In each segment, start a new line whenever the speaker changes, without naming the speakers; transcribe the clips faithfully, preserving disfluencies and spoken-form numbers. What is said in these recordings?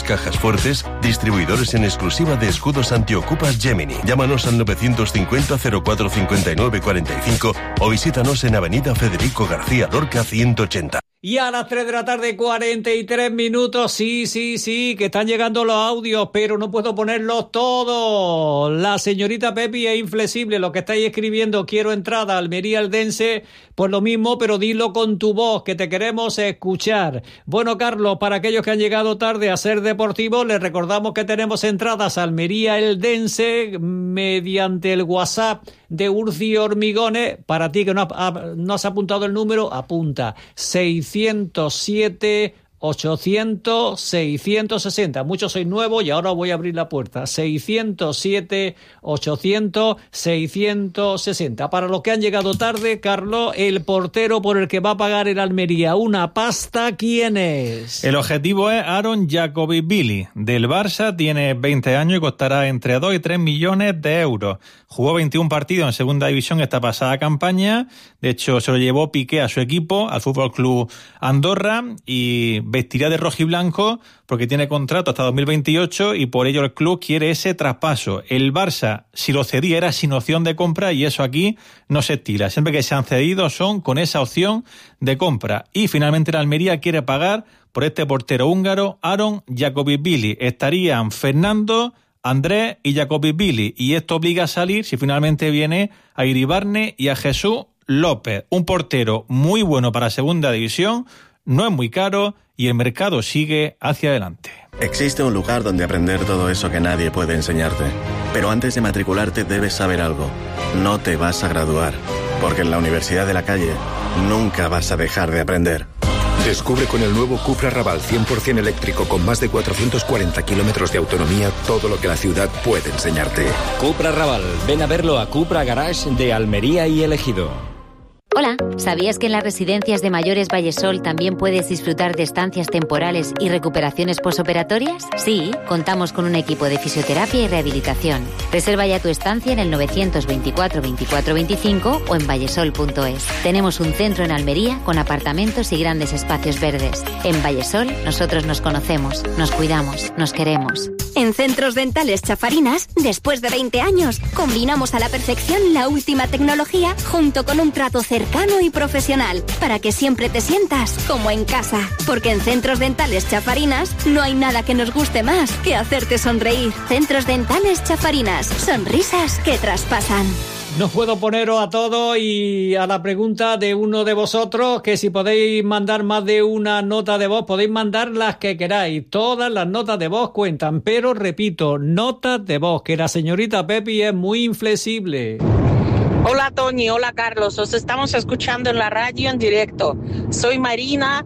cajas fuertes, distribuidores en exclusiva de escudos antiocupas Gemini. Llámanos al novecientos cincuenta cero cuatro cincuenta y nueve cuarenta y cinco o visítanos en Avenida Federico García Lorca ciento ochenta.
Y a las tres de la tarde, cuarenta y tres minutos, sí, sí, sí, que están llegando los audios, pero no puedo ponerlos todos. La señorita Pepi es inflexible, lo que estáis escribiendo, quiero entrada, Almería Eldense, pues lo mismo, pero dilo con tu voz, que te queremos escuchar. Bueno, Carlos, para aquellos que han llegado tarde a Ser Deportivo, les recordamos que tenemos entradas a Almería Eldense mediante el WhatsApp de Urci Hormigones. Para ti que no, ha, no has apuntado el número, apunta seiscientos siete ochocientos seiscientos sesenta. Muchos sois nuevos y ahora voy a abrir la puerta. seiscientos siete ochocientos seiscientos sesenta. Para los que han llegado tarde, Carlos, el portero por el que va a pagar el Almería una pasta, ¿quién es?
El objetivo es Aaron Jacobi-Billy. Del Barça, tiene veinte años y costará entre dos y tres millones de euros. Jugó veintiún partidos en segunda división esta pasada campaña. De hecho, se lo llevó Piqué a su equipo, al Fútbol Club Andorra, y vestirá de rojiblanco porque tiene contrato hasta dos mil veintiocho y por ello el club quiere ese traspaso. El Barça, si lo cedía, era sin opción de compra y eso aquí no se estila. Siempre que se han cedido son con esa opción de compra. Y finalmente la Almería quiere pagar por este portero húngaro, Aaron Jacobi-Billy. Estarían Fernando, Andrés y Jacobi-Billy, y esto obliga a salir, si finalmente viene, a Iribarne y a Jesús López. Un portero muy bueno para segunda división, no es muy caro y el mercado sigue hacia adelante.
Existe un lugar donde aprender todo eso que nadie puede enseñarte. Pero antes de matricularte debes saber algo. No te vas a graduar, porque en la Universidad de la Calle nunca vas a dejar de aprender.
Descubre con el nuevo Cupra Raval cien por ciento eléctrico con más de cuatrocientos cuarenta kilómetros de autonomía todo lo que la ciudad puede enseñarte.
Cupra Raval. Ven a verlo a Cupra Garage de Almería y Ejido.
Hola, ¿sabías que en las residencias de mayores Vallesol también puedes disfrutar de estancias temporales y recuperaciones posoperatorias? Sí, contamos con un equipo de fisioterapia y rehabilitación. Reserva ya tu estancia en el novecientos veinticuatro veinticuatro veinticinco o en vallesol punto es. Tenemos un centro en Almería con apartamentos y grandes espacios verdes. En Vallesol nosotros nos conocemos, nos cuidamos, nos queremos.
En Centros Dentales Chafarinas, después de veinte años, combinamos a la perfección la última tecnología junto con un trato cercano y profesional, para que siempre te sientas como en casa. Porque en Centros Dentales Chafarinas no hay nada que nos guste más que hacerte sonreír. Centros Dentales Chafarinas, sonrisas que traspasan.
No puedo poneros a todos y a la pregunta de uno de vosotros, que si podéis mandar más de una nota de voz, podéis mandar las que queráis. Todas las notas de voz cuentan, pero repito, notas de voz, que la señorita Pepi es muy inflexible.
Hola Tony, hola Carlos, os estamos escuchando en la radio en directo. Soy Marina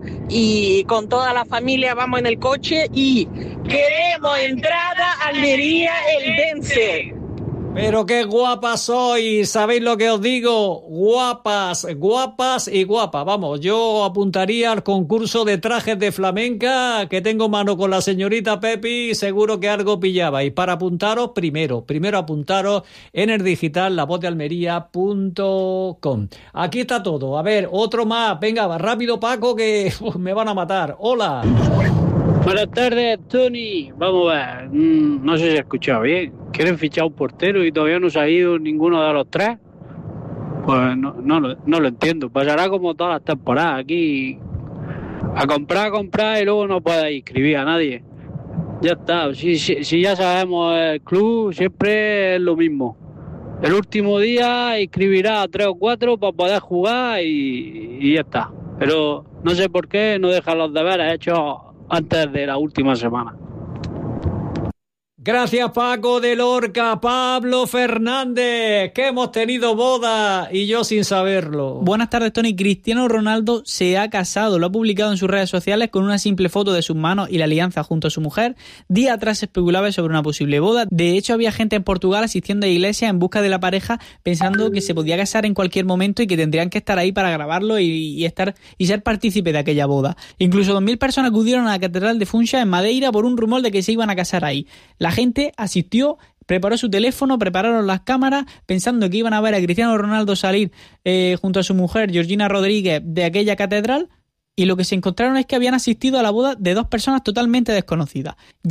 y con toda la familia vamos en el coche y queremos entrada a Almería Eldense.
Pero qué guapas sois, ¿sabéis lo que os digo? Guapas, guapas y guapas. Vamos, yo apuntaría al concurso de trajes de flamenca, que tengo mano con la señorita Pepi, seguro que algo pillabais. Para apuntaros, primero, primero apuntaros en el digital la voz de almería punto com. Aquí está todo. A ver, otro más. Venga, va rápido, Paco, que uf, me van a matar. Hola.
Buenas tardes, Tony. Vamos a ver, mm, no sé si he escuchado bien. ¿Quieren fichar un portero y todavía no se ha ido ninguno de los tres? Pues no, no, no lo entiendo. Pasará como todas las temporadas aquí. A comprar, a comprar y luego no puede inscribir a nadie. Ya está. Si, si, si ya sabemos, el club siempre es lo mismo. El último día inscribirá a tres o cuatro para poder jugar y, y ya está. Pero no sé por qué no dejan los deberes hechos antes de la última semana.
Gracias, Paco de Lorca. Pablo Fernández, que hemos tenido boda y yo sin saberlo.
Buenas tardes, Tony. Cristiano Ronaldo se ha casado. Lo ha publicado en sus redes sociales con una simple foto de sus manos y la alianza junto a su mujer. Día atrás se especulaba sobre una posible boda. De hecho, había gente en Portugal asistiendo a iglesias en busca de la pareja, pensando que se podía casar en cualquier momento y que tendrían que estar ahí para grabarlo y, y estar y ser partícipe de aquella boda. Incluso dos mil personas acudieron a la Catedral de Funchal en Madeira por un rumor de que se iban a casar ahí. La gente asistió, preparó su teléfono, prepararon las cámaras pensando que iban a ver a Cristiano Ronaldo salir eh, junto a su mujer Georgina Rodríguez de aquella catedral, y lo que se encontraron es que habían asistido a la boda de dos personas totalmente desconocidas.